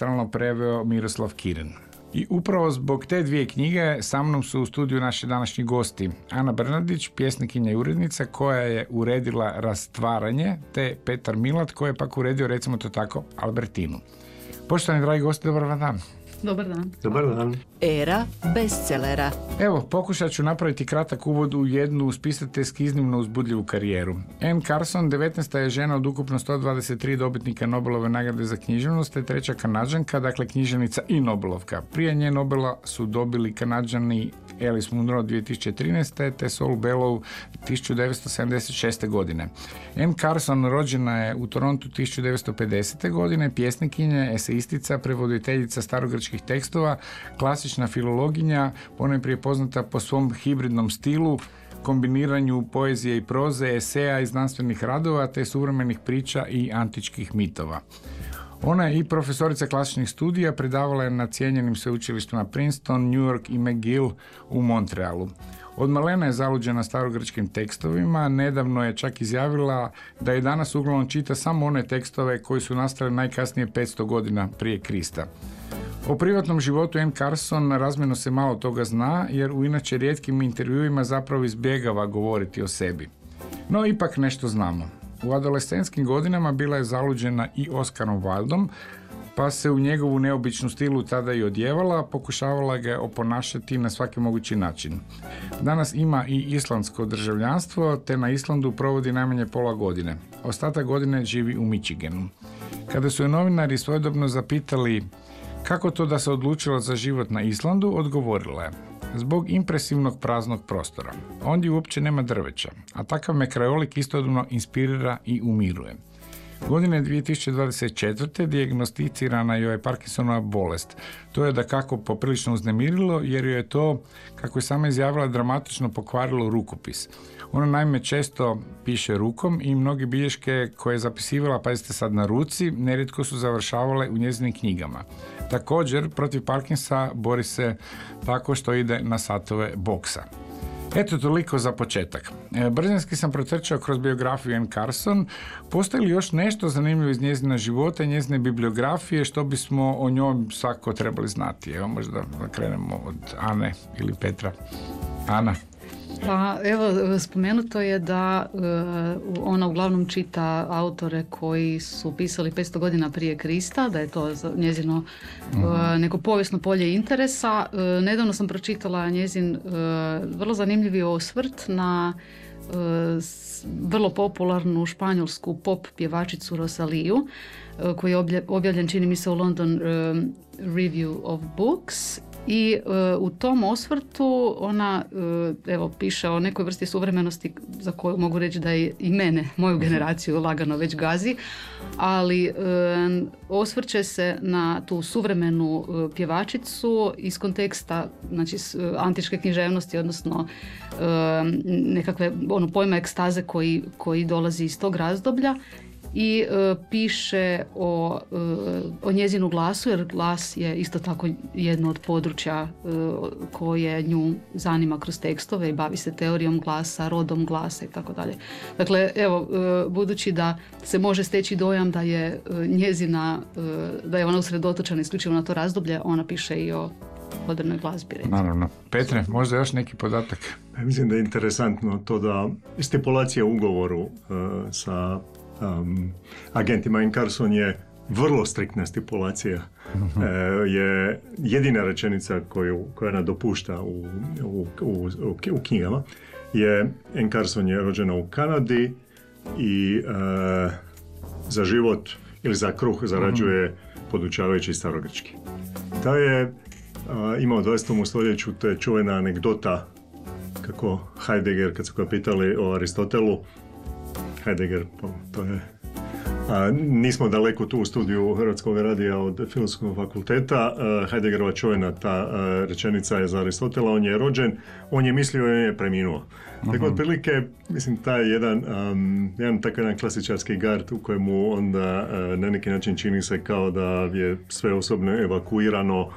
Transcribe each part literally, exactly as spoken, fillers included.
maestralno preveo Miroslav Kirin. I upravo zbog te dvije knjige sa mnom su u studiju naši današnji gosti. Ana Brnadić, pjesnikinja i urednica koja je uredila Rastvaranje, te Petar Milat koji je pak uredio, recimo to tako, Albertinu. Poštovani dragi gosti, dobar vam dan. Dobar dan. Dobar dan. Era bestselera. Evo, pokušat ću napraviti kratak uvod u jednu spisateljski iznimno uzbudljivu karijeru. Anne Carson, devetnaesta je žena od ukupno sto dvadeset tri dobitnika Nobelove nagrade za književnost, te treća Kanađanka, dakle književnica i Nobelovka. Prije nje Nobela su dobili Kanađani Alice Munro dvije tisuće trinaeste. te Saul Bellow tisuću devetsto sedamdeset šeste. godine. Anne Carson rođena je u Torontu tisuću devetsto pedesete. godine, pjesnikinja, eseistica, prevoditeljica starogrčkih tekstova, klasična filologinja, ponajprije poznata po svom hibridnom stilu, kombiniranju poezije i proze, eseja i znanstvenih radova, te suvremenih priča i antičkih mitova. Ona je i profesorica klasičnih studija, predavala je na cijenjenim sveučilištima Princeton, New York i McGill u Montrealu. Od malena je zaluđena starogrčkim tekstovima, nedavno je čak izjavila da je danas uglavnom čita samo one tekstove koji su nastali najkasnije petsto godina prije Krista. O privatnom životu Anne Carson razmjerno se malo toga zna, jer u inače rijetkim intervjuima zapravo izbjegava govoriti o sebi. No, ipak nešto znamo. U adolescentskim godinama bila je zaluđena i Oscarom Wildom, pa se u njegovu neobičnu stilu tada i odjevala, pokušavala ga oponašati na svaki mogući način. Danas ima i islandsko državljanstvo, te na Islandu provodi najmanje pola godine. Ostatak godine živi u Michiganu. Kada su je novinari svojedobno zapitali kako to da se odlučila za život na Islandu, odgovorila je: zbog impresivnog praznog prostora. Ondje uopće nema drveća, a takav me krajolik istodobno inspirira i umiruje. Godine dvije tisuće dvadeset četvrte. dijagnosticirana joj je Parkinsonova bolest. To je dakako poprilično uznemirilo, jer joj je to, kako je sama izjavila, dramatično pokvarilo rukopis. Ona naime često piše rukom i mnoge bilješke koje je zapisivala, pazite sad, na ruci, nerijetko su završavale u njezinim knjigama. Također, protiv Parkinsa bori se tako što ide na satove boksa. Eto, toliko za početak. Brzinski sam protrčao kroz biografiju Anne Carson. Postoji li još nešto zanimljivo iz njezina života i njezine bibliografije što bismo o njoj svako trebali znati? Evo, možda krenemo od Ane ili Petra. Ana. Pa evo, spomenuto je da uh, ona uglavnom čita autore koji su pisali petsto godina prije Krista, da je to njezino uh, neko povijesno polje interesa. Uh, nedavno sam pročitala njezin uh, vrlo zanimljivi osvrt na uh, vrlo popularnu španjolsku pop pjevačicu Rosaliju, uh, koji je objavljen, čini mi se, u London uh, Review of Books. I uh, u tom osvrtu ona uh, evo, piše o nekoj vrsti suvremenosti za koju mogu reći da je i mene, moju generaciju, lagano već gazi, ali uh, osvrće se na tu suvremenu uh, pjevačicu iz konteksta, znači, uh, antičke književnosti, odnosno uh, nekakve ono, pojma ekstaze koji, koji dolazi iz tog razdoblja. I uh, piše o, uh, o njezinu glasu, jer glas je isto tako jedno od područja uh, koje nju zanima kroz tekstove i bavi se teorijom glasa, rodom glasa i tako dalje. Dakle, evo, uh, budući da se može steći dojam da je uh, njezina, uh, da je ona usredotočena isključivo na to razdoblje, ona piše i o modernoj glazbi. Recimo. Naravno. Petre, možda još neki podatak? Mislim da je interesantno to da stipulacija u ugovoru uh, sa Um, agentima Anne Carson je vrlo striktna stipulacija. Uh-huh. E, je jedina rečenica koju, koju ona dopušta u, u, u, u knjigama je: Anne Carson je rođena u Kanadi i uh, za život ili za kruh zarađuje uh-huh. podučavajući starogrčki. Ta je uh, imao u dvadesetom stoljeću, to je čuvena anegdota kako Heidegger, kad su ga pitali o Aristotelu, Heidegger, to je... A, nismo daleko tu u studiju Hrvatskog radija od Filozofskog fakulteta. A, Heideggerova čuvena ta a, rečenica je za Aristotela: on je rođen, on je mislio i on je preminuo. Uh-huh. Tako otprilike, mislim, taj jedan, um, jedan takav jedan klasičarski gard u kojemu onda a, na neki način čini se kao da je sve osobno evakuirano,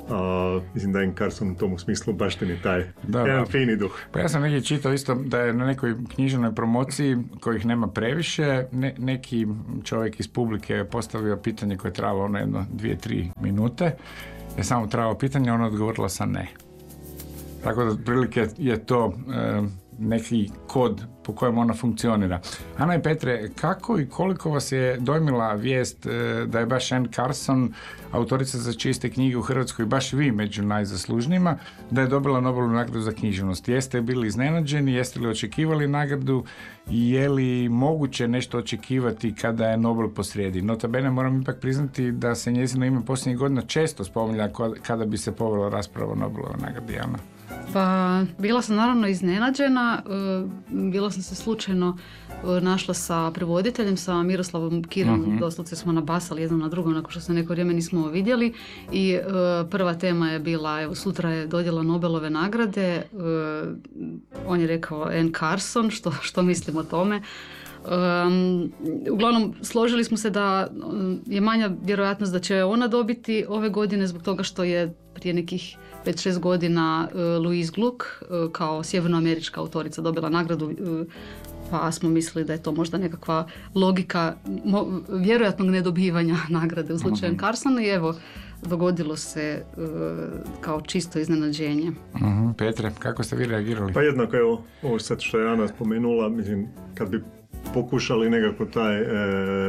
A, mislim da je Carson u tom smislu baštini taj Da, jedan da. fini duh. Pa ja sam negdje čitao isto da je na nekoj književnoj promociji kojih nema previše, ne, neki čovjek iz publike je postavio pitanje koje je trajalo ono jedno dvije, tri minute. Je samo trajalo pitanje, ona odgovorila sa ne. Tako da otprilike je to e, neki kod po kojem ona funkcionira. Ana i Petre, kako i koliko vas je dojmila vijest e, da je baš Anne Carson, autorica za čiste knjige u Hrvatskoj, baš vi među najzaslužnijima, da je dobila Nobelovu nagradu za književnost? Jeste bili iznenađeni, jeste li očekivali nagradu i je li moguće nešto očekivati kada je Nobel posrijedi? Nota bene, moram ipak priznati da se njezino ime posljednjih godina često spominja kada bi se povela rasprava o Nobelovoj nagradi. Ana? Pa, bila sam naravno iznenađena, bila sam se slučajno našla sa prevoditeljem, sa Miroslavom Kirinom, uh-huh. doslovce smo nabasali jedno na drugo nakon što se neko vrijeme nismo vidjeli i uh, prva tema je bila, evo sutra je dodjela Nobelove nagrade, uh, on je rekao Anne Carson, što, što mislim o tome. Um, uglavnom složili smo se da je manja vjerojatnost da će ona dobiti ove godine zbog toga što je prije nekih pet šest godina uh, Louise Gluck uh, kao sjevernoamerička autorica dobila nagradu, uh, pa smo mislili da je to možda nekakva logika mo- vjerojatnog nedobivanja nagrade u slučaju uh-huh. Carson i evo dogodilo se uh, kao čisto iznenađenje. Uh-huh. Petre, kako ste vi reagirali? Pa jednako evo ovo sad što je Ana spomenula, mislim kad bi pokušali nekako taj e,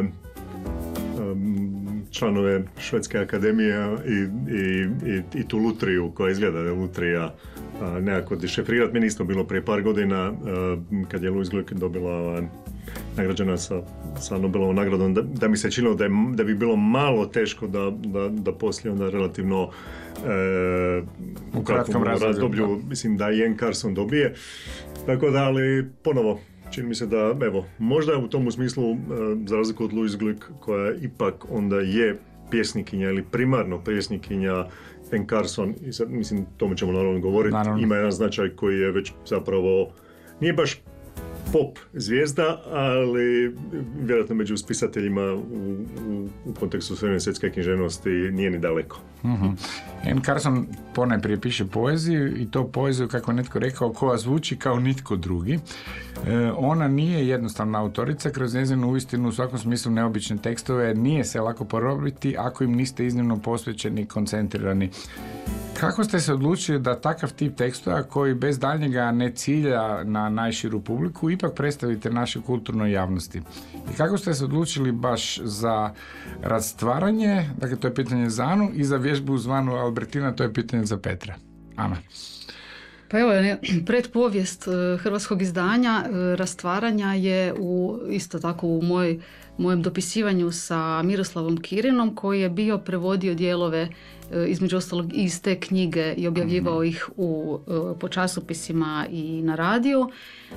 um, članove Švedske akademije i, i, i, i tu lutriju koja izgleda da je lutrija a, nekako dešifrirati. Meni isto bilo prije par godina a, kad je Louise Gluck dobila nagrađena sa, sa Nobelovom nagradom, da, da mi se činilo da, je, da bi bilo malo teško da, da, da poslije onda relativno e, u kratkom razdoblju, da. Mislim da Anne Carson dobije. Tako da, ali ponovo čini mi se da, evo, možda u tom smislu, za razliku od Louise Gluck, koja ipak onda je pjesnikinja ili primarno pjesnikinja, Anne Carson, i sad, mislim, tome ćemo naravno govoriti, naravno. Ima jedan značaj koji je već zapravo, nije baš pop zvijezda, ali vjerojatno među spisateljima u, u, u kontekstu srednje svjetske književnosti nije ni daleko. Mm-hmm. Anne Carson ponajprije piše poeziju i to poeziju, kako netko rekao, koja zvuči kao nitko drugi. E, ona nije jednostavna autorica, kroz njezinu uistinu u svakom smislu neobične tekstove nije se lako porobiti ako im niste iznimno posvećeni i koncentrirani. Kako ste se odlučili da takav tip tekstova koji bez daljnjega ne cilja na najširu publiku ipak predstavite našoj kulturnoj javnosti? I kako ste se odlučili baš za rastvaranje, dakle to je pitanje za Anu, i za vježbu zvanu Albertina, to je pitanje za Petra. Ana. Pa evo, predpovijest hrvatskog izdanja rastvaranja je u, isto tako u moj, mojem dopisivanju sa Miroslavom Kirinom, koji je bio prevodio dijelove između ostalog iz te knjige i objavljivao mm-hmm. ih u, po časopisima i na radiju.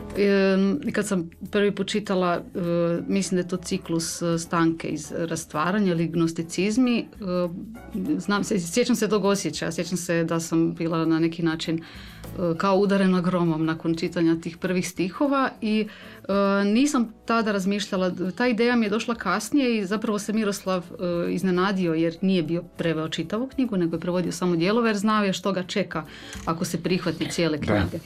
I kad sam prvi put čitala, mislim da je to ciklus Stanke iz rastvaranja ili gnosticizmi, znam, sjećam se tog osjećaja, sjećam se da sam bila na neki način kao udarena gromom nakon čitanja tih prvih stihova i uh, nisam tada razmišljala, ta ideja mi je došla kasnije i zapravo se Miroslav uh, iznenadio jer nije bio preveo čitavu knjigu, nego je prevodio samo dijelove jer znao je što ga čeka ako se prihvati cijele knjige.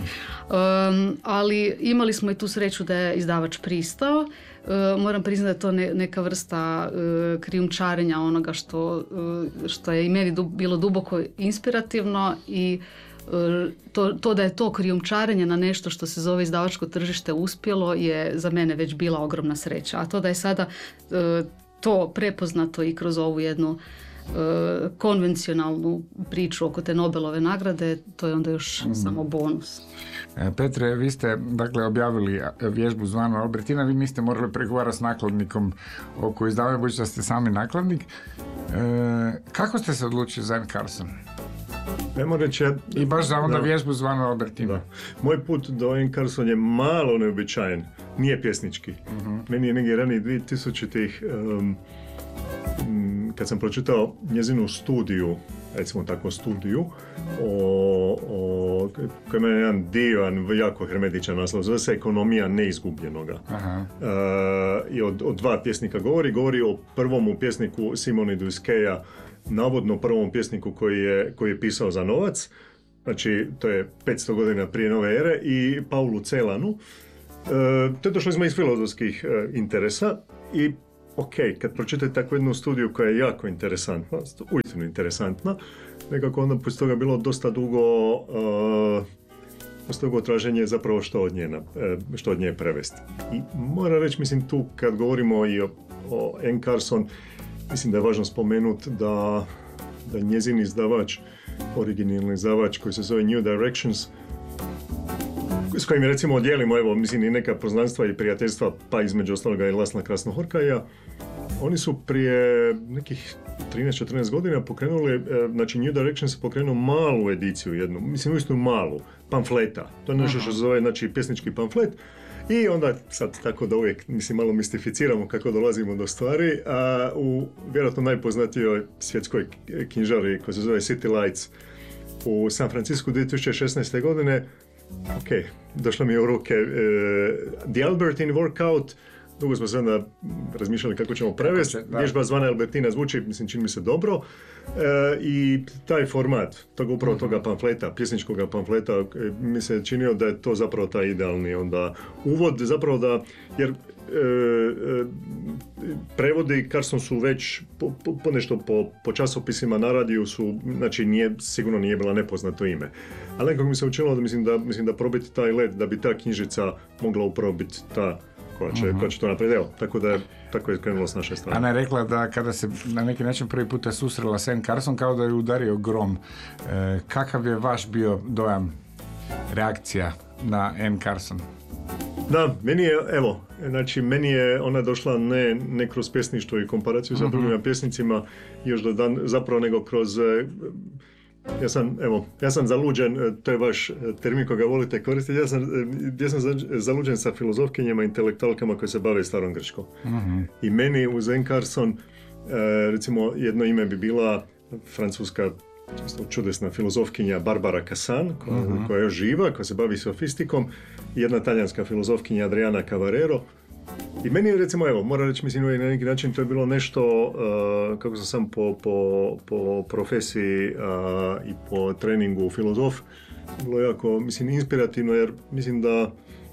Um, ali imali smo i tu sreću da je izdavač pristao. Uh, moram priznati da je to ne, neka vrsta uh, krijumčarenja onoga što, uh, što je i meni du, bilo duboko inspirativno i To, to da je to krijumčarenje na nešto što se zove izdavačko tržište uspjelo je za mene već bila ogromna sreća. A to da je sada e, to prepoznato i kroz ovu jednu e, konvencionalnu priču oko te Nobelove nagrade, to je onda još mm. samo bonus. Petre, vi ste dakle objavili vježbu zvanu Albertina, vi niste morali pregovarati s nakladnikom oko izdavanja, budući da ste sami nakladnik. E, kako ste se odlučili za Anne Carson? Nemo reći, I baš za onda da, vježbu zvanu Albertina. Da. Moj put do Anne Carson je malo neobičajen, nije pjesnički. Uh-huh. Meni je negdje ranije dvije tisućitih um, kad sam pročitao njezinu studiju, recimo tako studiju, o, o, koji ima jedan divan, jako hermetičan naslov, zove se Ekonomija neizgubljenoga. Aha. Uh, I od, od dva pjesnika govori, govori o prvom pjesniku Simoni Duiskeja, navodno prvom pjesniku koji je, koji je pisao za novac, znači to je petsto godina prije nove ere, i Paulu Celanu. E, to je došlo smo iz filozofskih e, interesa i ok, kad pročitate takvu jednu studiju koja je jako interesantna, uistinu interesantna, nekako onda poslije toga bilo dosta dugo uh, dosta dugo traženje zapravo što od nje, uh, što od nje prevesti. I moram reći, mislim, tu kad govorimo i o, o Anne Carson, mislim da je važno spomenuti da, da njezin izdavač, originalni izdavač koji se zove New Directions, s kojim recimo dijelimo, evo, mislim, i neka poznanstva i prijateljstva, pa između ostaloga i Lasla Krasnohorkaja, oni su prije nekih trinaest četrnaest godina pokrenuli, znači New Directions je pokrenuo malu ediciju jednu, mislim uistinu malu, pamfleta. To je nešto što se zove, znači, pjesnički pamflet. I onda sad tako da uvijek, mislim, malo mistificiramo kako dolazimo do stvari, a u vjerojatno najpoznatijoj svjetskoj knjižari koja se zove City Lights u San Francisku dvije tisuće šesnaeste. godine, ok, došlo mi je u ruke uh, The Albertine Workout. Dugo smo se onda razmišljali kako ćemo prevesti. Vježba zvana Albertina zvuči, mislim, čini mi se dobro. E, I taj format, toga, upravo toga pamfleta, pjesničkog pamfleta, mi se činio da je to zapravo taj idealni onda uvod, zapravo da, jer e, e, prevodi Carson su već po, po, po nešto po, po časopisima na radiju su, znači nije, sigurno nije bila nepoznato ime. Ali nekako mi se učinilo da mislim da, mislim da probiti taj led, da bi ta knjižica mogla upravo biti ta koja će, uh-huh. koja će to napraviti. Evo, tako da je, tako je krenulo s naše strane. Ana je rekla da kada se na neki način prvi puta susrela s Anne Carson, kao da je udario grom. E, kakav je vaš bio dojam, reakcija na Anne Carson? Da, meni je, evo, znači meni je ona došla ne, ne kroz pjesništvo i komparaciju sa uh-huh. drugim pjesnicima, još do dan, zapravo nego kroz... Ja sam, evo, ja sam zaluđen, to je vaš termin koga volite koristiti, ja sam, ja sam zaluđen sa filozofkinjama, intelektualkama koje se bave starom grčkom. Uh-huh. I meni uz Anne Carson, recimo, jedno ime bi bila francuska čudesna filozofkinja Barbara Cassan, koja, uh-huh. koja je još živa, koja se bavi sofistikom, i jedna talijanska filozofkinja Adriana Cavarero. I meni, recimo, evo, moram reći, mislim, na neki način to je bilo nešto, uh, kako sam sam po, po, po profesiji uh, i po treningu filozof, bilo jako, mislim, inspirativno, jer mislim da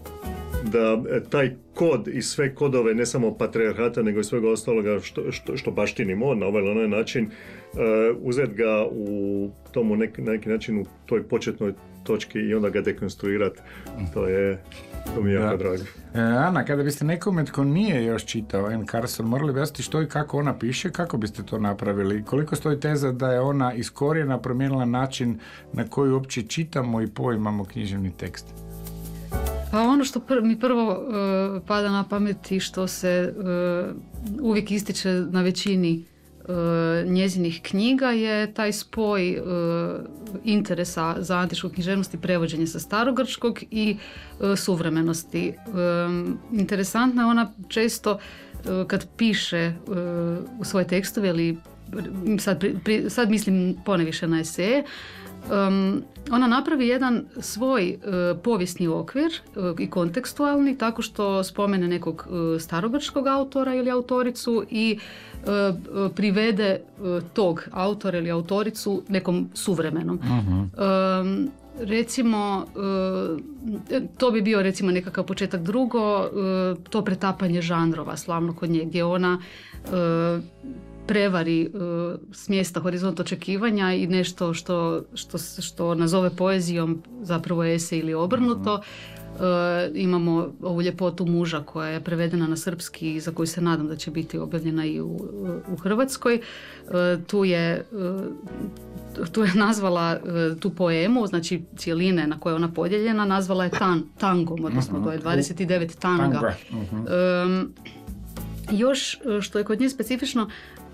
da taj kod i sve kodove, ne samo patrijarhata, nego i svega ostaloga što, što, što baštinimo na ovaj ili onaj način, uh, uzeti ga u tomu nek, na neki način u toj početnoj točki i onda ga dekonstruirati, to je, to mi je jako drago. E, Ana, kada biste nekome tko nije još čitao Anne Carson, morali bi jasiti što i kako ona piše, kako biste to napravili? Koliko stoji teza da je ona iz korijena promijenila način na koji uopće čitamo i poimamo književni tekst? Pa ono što pr- mi prvo uh, pada na pamet i što se uh, uvijek ističe na većini uh, njezinih knjiga je taj spoj uh, interesa za antičku književnost i prevođenje sa starogrčkog i uh, suvremenosti. Um, interesantna je ona često uh, kad piše uh, u svoje tekstove, ili sad, pri, pri, sad mislim poneviše na eseje, Um, ona napravi jedan svoj uh, povijesni okvir uh, i kontekstualni, tako što spomene nekog uh, starogrčkog autora ili autoricu i uh, uh, privede uh, tog autora ili autoricu nekom suvremenom. Uh-huh. Um, recimo, uh, to bi bio recimo nekakav početak. Drugo, uh, to pretapanje žanrova slavno kod nje, gdje ona uh, prevari uh, s mjesta horizont očekivanja i nešto što, što, što nazove poezijom zapravo esej ili obrnuto. Uh, imamo ovu ljepotu muža koja je prevedena na srpski i za koju se nadam da će biti objavljena i u, u Hrvatskoj. Uh, tu je uh, tu je nazvala uh, tu poemu, znači cijeline na koje je ona podijeljena, nazvala je tan, tangom, odnosno to je dvadeset devet tanga. Um, još što je kod nje specifično,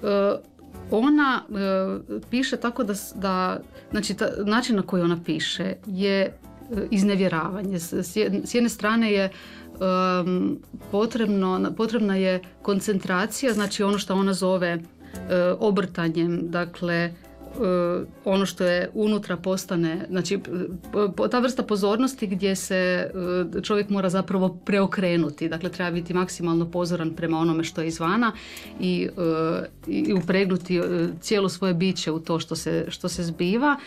ona piše tako da, da znači ta, način na koji ona piše je iznevjeravanje. S jedne strane je um, potrebno, potrebna je koncentracija, znači ono što ona zove uh, obrtanjem, dakle ono što je unutra postane, znači ta vrsta pozornosti gdje se čovjek mora zapravo preokrenuti, dakle treba biti maksimalno pozoran prema onome što je izvana i, i upregnuti cijelo svoje biće u to što se, što se zbiva.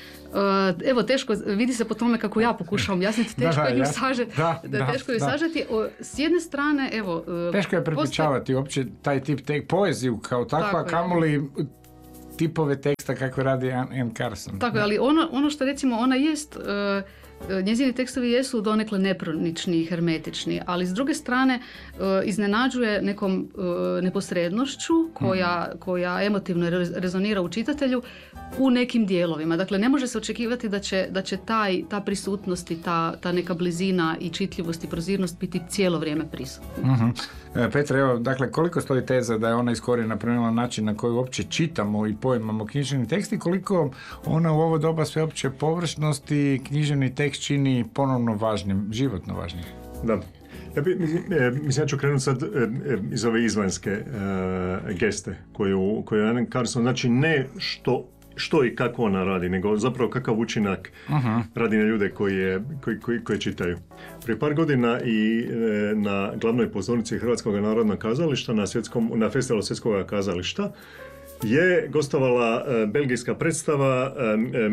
Evo, teško, vidi se po tome kako ja pokušavam objasniti, teško da, je ju ja. sažeti. Da, da, teško je da. sažeti. S jedne strane, evo... Teško je prepričavati postoje... uopće taj tip tek poeziju kao takva, Tako kamoli tipove teksta kako radi Anne Carson. Tako je, ali ono, ono što recimo ona jest... Uh, njezini tekstovi jesu donekle nepronični i hermetični, ali s druge strane uh, iznenađuje nekom uh, neposrednošću koja, mm. koja emotivno rezonira u čitatelju u nekim dijelovima. Dakle, ne može se očekivati da će, da će taj, ta prisutnost i ta, ta neka blizina i čitljivost i prozirnost biti cijelo vrijeme prisutna. Mm-hmm. E, Petra, evo, dakle, koliko stoji teza da je ona iz korijena promijenila način na koji uopće čitamo i poimamo književni tekst i koliko ona u ovo doba sveopće površnosti književni tekst čini ponovno važnim, životno važnim? Da. Ja, bi, mislim, ja ću krenuti sad iz ove izvanjske e, geste koju, koju Anne Carson, znači ne što, što i kako ona radi, nego zapravo kakav učinak uh-huh. radi na ljude koji, je, koji, koji, koji čitaju. Prije par godina i e, na glavnoj pozornici Hrvatskog narodnog kazališta na, svjetskom, na festivalu Svjetskog kazališta je gostovala e, belgijska predstava, e,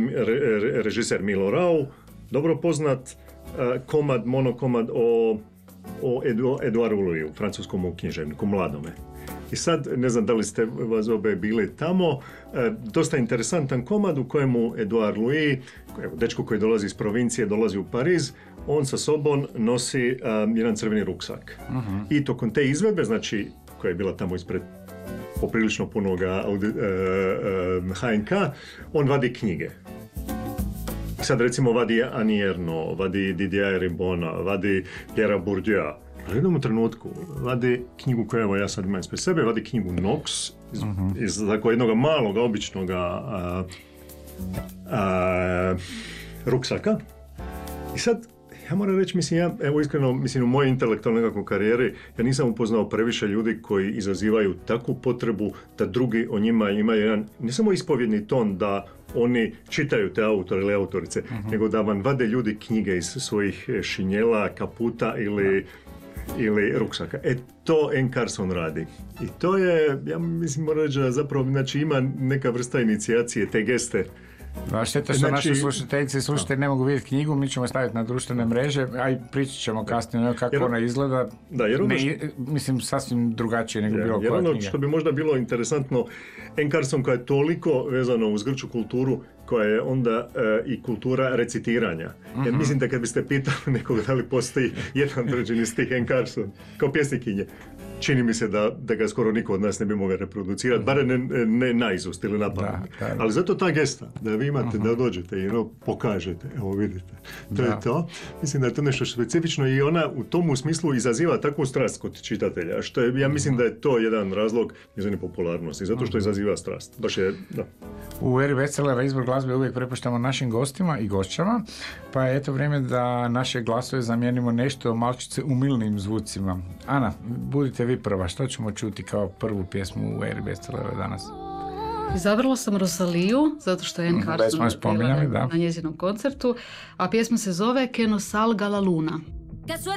re, režiser Milo Rau, dobro poznat e, komad, monokomad o, o Edu, Eduardu Louisu, francuskom književniku, mladome. I sad, ne znam da li ste vas obe bili tamo, e, dosta interesantan komad u kojemu Eduard Louis, evo, dečko koji dolazi iz provincije, dolazi u Pariz, on sa sobom nosi um, jedan crveni ruksak. Uh-huh. I tokom te izvedbe, znači, koja je bila tamo ispred poprilično punoga uh, uh, H N K, on vadi knjige. Sad recimo vadi Annie Ernaux, vadi Didier Ribona, vadi Pierre Bourdieu. U jednom trenutku vadi knjigu koju evo ja sad imam ispred sebe, vadi knjigu Knox iz, uh-huh. iz tako jednog malog, običnog a, a, ruksaka. I sad, ja moram reći, mislim, ja, evo iskreno, mislim, u mojoj intelektualnoj nekakvoj karijeri, ja nisam upoznao previše ljudi koji izazivaju takvu potrebu da drugi o njima imaju jedan, ne samo ispovjedni ton da oni čitaju te autore ili autorice, uh-huh. nego da vam vade ljudi knjige iz svojih šinjela, kaputa ili ili ruksaka. E, to Anne Carson radi. I to je, ja mislim, moram reći da zapravo, znači, ima neka vrsta inicijacije, te geste. Da, šteta što znači, naši slušateljice i slušatelji ne mogu vidjeti knjigu, mi ćemo staviti na društvene mreže, a i pričat ćemo kasnije kako jer, ona izgleda. Da, jer ono što, ne, mislim, sasvim drugačije nego je, bilo koja knjiga. Jer ono što bi možda bilo interesantno, Anne Carson koja je toliko vezano uz grčku kulturu, koja je onda e, i kultura recitiranja. Uh-huh. Jer mislim da kad biste pitali nekog da li postoji jedan određeni stih Anne Carson kao pjesnikinje, čini mi se da, da ga skoro niko od nas ne bi mogao reproducirati, bar ne, ne naizust ili napamet. Da, da, da. Ali zato ta gesta, da vi imate, uh-huh. da dođete i no, pokažete, evo vidite, to da. je to. Mislim da je to nešto specifično i ona u tomu smislu izaziva takvu strast kod čitatelja, što je, ja mislim uh-huh. da je to jedan razlog njezine popularnosti, zato što izaziva strast. Baš je, da. U eri bestsellera izbor glazbe uvijek prepuštamo našim gostima i gošćama, pa je eto vrijeme da naše glasove zamijenimo nešto malčice umilnim zvucima. Ana, budite vi prva, što ćemo čuti kao prvu pjesmu u eri bestsellera danas? Izabrala sam Rosaliju, zato što je Anne Carson bila na, na njezinom koncertu, a pjesma se zove Que no salga la luna.